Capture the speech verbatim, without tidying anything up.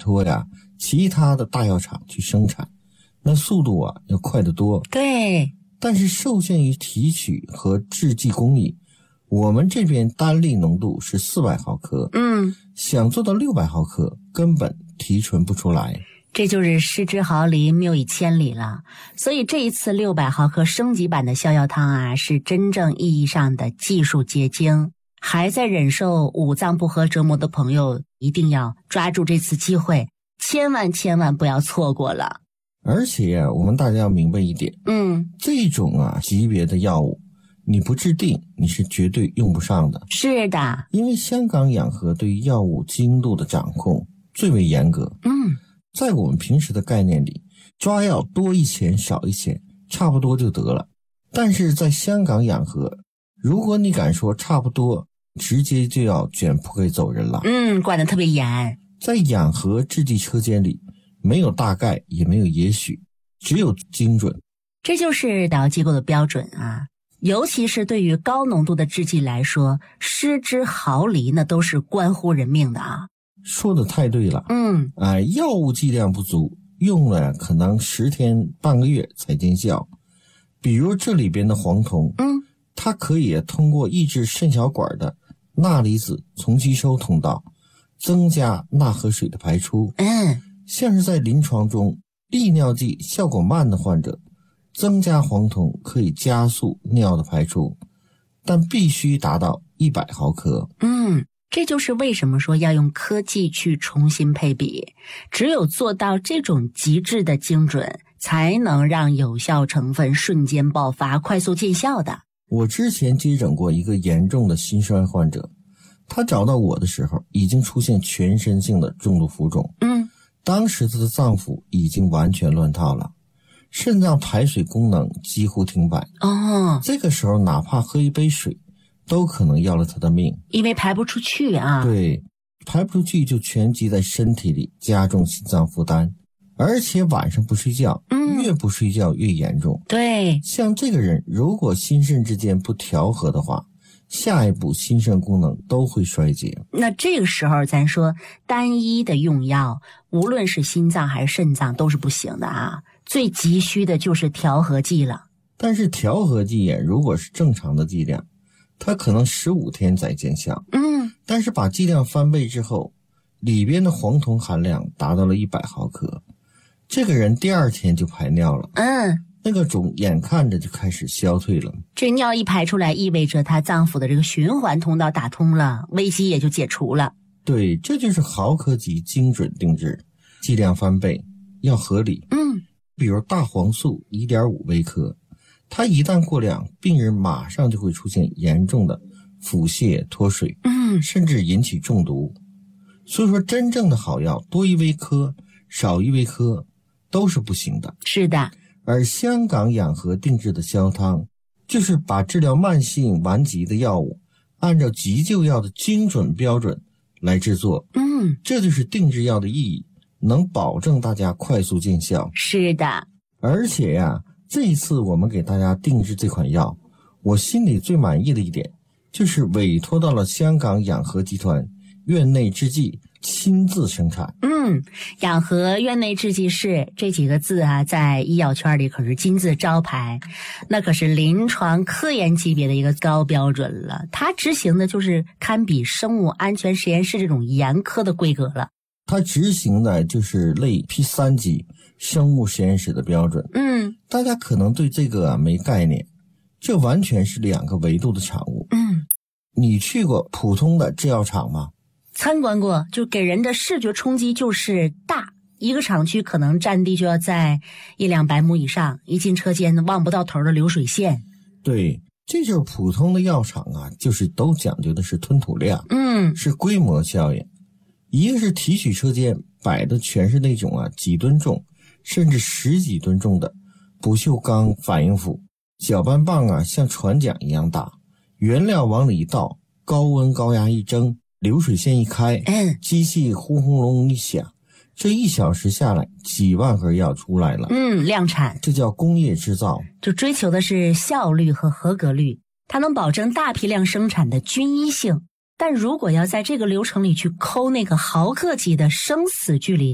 托呀其他的大药厂去生产，那速度啊要快得多。 对， 但是受限于提取和制剂工艺，我们这边单粒浓度是四百毫克， 嗯， 想做到六百毫克根本提纯不出来。 这就是失之毫厘谬以千里了。所以这一次六百毫克升级版的逍遥汤啊，是真正意义上的技术结晶。还在忍受五脏不和折磨的朋友，一定要抓住这次机会，千万千万不要错过了。 而且啊，我们大家要明白一点， 嗯， 这种啊级别的药物，你不制定你是绝对用不上的。 是的， 因为香港养和对于药物精度的掌控最为严格。 嗯， 在我们平时的概念里，抓药多一钱少一钱差不多就得了，但是在香港养和，如果你敢说差不多，直接就要卷铺盖走人了。 嗯，管得特别严。 在养和制剂车间里，没有大概也没有也许，只有精准。 这就是导药机构的标准啊。尤其是对于高浓度的制剂来说，失之毫厘那都是关乎人命的啊。 说的太对了。 嗯， 哎，药物剂量不足，用了可能十天半个月才见效。比如这里边的黄酮， 嗯， 它可以通过抑制肾小管的钠离子重吸收通道，增加钠和水的排出。 嗯， 像是在临床中利尿剂效果慢的患者，增加黄酮可以加速尿的排出，但必须达到一百毫克。 嗯，这就是为什么说要用科技去重新配比，只有做到这种极致的精准，才能让有效成分瞬间爆发，快速见效的。 我之前接诊过一个严重的心衰患者，他找到我的时候已经出现全身性的重度浮肿。 嗯， 当时他的脏腑已经完全乱套了，肾脏排水功能几乎停摆。 哦， 这个时候哪怕喝一杯水都可能要了他的命， 因为排不出去啊。 对，排不出去就全积在身体里，加重心脏负担，而且晚上不睡觉， 嗯， 越不睡觉越严重。 对， 像这个人如果心肾之间不调和的话，下一步心肾功能都会衰竭。 那这个时候咱说单一的用药，无论是心脏还是肾脏都是不行的啊，最急需的就是调和剂了。 但是调和剂如果是正常的剂量，它可能十五天才见效。 嗯， 但是把剂量翻倍之后，里边的黄酮含量达到了一百毫克，这个人第二天就排尿了。 嗯， 那个肿眼看着就开始消退了。 这尿一排出来，意味着他脏腑的这个循环通道打通了，危机也就解除了。 对，这就是毫克级精准定制，剂量翻倍，要合理。 嗯， 比如大黄素 一点五 微克，它一旦过量，病人马上就会出现严重的腹泻脱水， 嗯， 甚至引起中毒。所以说真正的好药多一微克少一微克都是不行的。 是的。 而香港养和定制的逍汤，就是把治疗慢性顽疾的药物按照急救药的精准标准来制作。 嗯， 这就是定制药的意义，能保证大家快速见效。 是的。 而且呀，这一次我们给大家定制这款药，我心里最满意的一点就是委托到了香港养和集团院内制剂亲自生产。 嗯，养和院内制剂室这几个字啊，在医药圈里可是金字招牌，那可是临床科研级别的一个高标准了。它执行的就是堪比生物安全实验室这种严苛的规格了。 它执行的就是类 P 三 级生物实验室的标准。 嗯， 大家可能对这个啊没概念，这完全是两个维度的产物。 嗯， 你去过普通的制药厂吗？ 参观过，就给人的视觉冲击就是大，一个厂区可能占地就要在一两百亩以上，一进车间望不到头的流水线。 对，这就是普通的药厂啊，就是都讲究的是吞吐量， 嗯， 是规模效应。一个是提取车间摆的全是那种啊几吨重甚至十几吨重的不锈钢反应釜，搅拌棒啊像船桨一样大，原料往里一倒，高温高压一蒸，流水线一开， 嗯， 机器轰轰隆一响，这一小时下来几万盒药出来了。 嗯，量产， 这叫工业制造， 就追求的是效率和合格率，它能保证大批量生产的均一性。但如果要在这个流程里去抠那个毫克级的生死距离，